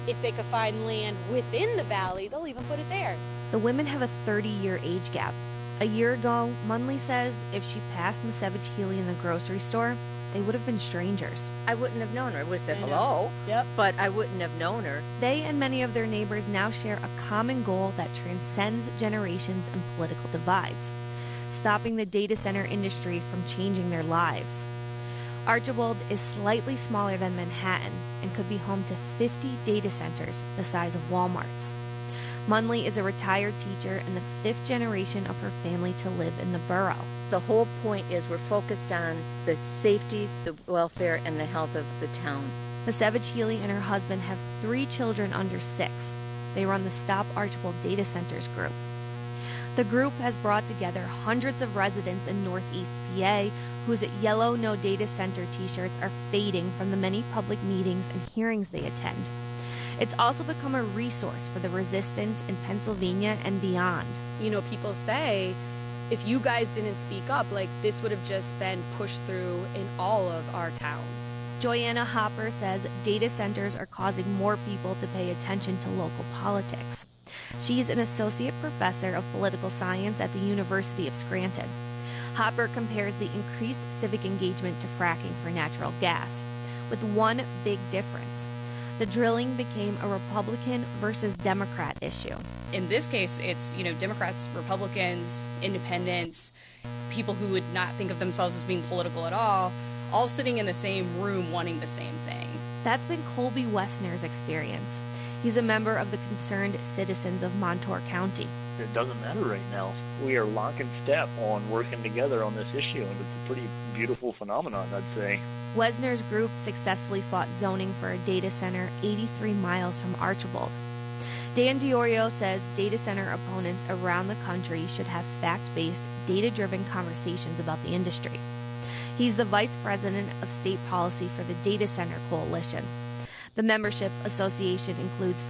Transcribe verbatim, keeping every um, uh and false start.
If they could find land within the valley, they'll even put it there. The women have a thirty-year age gap. A year ago, Munley says if she passed Misevich Healy in the grocery store, they would have been strangers. I wouldn't have known her. I would have said I know. hello, Yep. but I wouldn't have known her. They and many of their neighbors now share a common goal that transcends generations and political divides, stopping the data center industry from changing their lives. Archibald is slightly smaller than Manhattan and could be home to fifty data centers the size of Walmart's. Munley is a retired teacher and the fifth generation of her family to live in the borough. The whole point is we're focused on the safety, the welfare, and the health of the town. Misevich Healy and her husband have three children under six. They run the Stop Archibald Data Centers group. The group has brought together hundreds of residents in Northeast P A whose Yellow No Data Center t-shirts are fading from the many public meetings and hearings they attend. It's also become a resource for the resistance in Pennsylvania and beyond. You know, people say, if you guys didn't speak up, like, this would have just been pushed through in all of our towns. Joyanna Hopper says data centers are causing more people to pay attention to local politics. She's an associate professor of political science at the University of Scranton. Hopper compares the increased civic engagement to fracking for natural gas, with one big difference. The drilling became a Republican versus Democrat issue. In this case, it's, you know, Democrats, Republicans, independents, people who would not think of themselves as being political at all, all sitting in the same room wanting the same thing. That's been Colby Wessner's experience. He's a member of the Concerned Citizens of Montour County. It doesn't matter right now. We are lock and step on working together on this issue, and it's a pretty beautiful phenomenon, I'd say. Wessner's group successfully fought zoning for a data center eighty-three miles from Archibald. Dan Diorio says data center opponents around the country should have fact-based, data-driven conversations about the industry. He's the vice president of state policy for the Data Center Coalition. The membership association includes